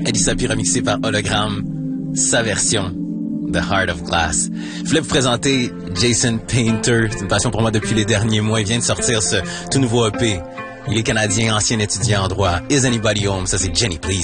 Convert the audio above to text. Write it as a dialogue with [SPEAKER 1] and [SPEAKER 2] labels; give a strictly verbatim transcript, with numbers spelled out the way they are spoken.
[SPEAKER 1] Eddie Sapir remixé par Hologram, sa version The Heart of Glass. Je voulais vous présenter Jason Painter. C'est une passion pour moi depuis les derniers mois. Il vient de sortir ce tout nouveau E P. Il est canadien, ancien étudiant en droit. Is Anybody Home? Ça, c'est Jenny Please.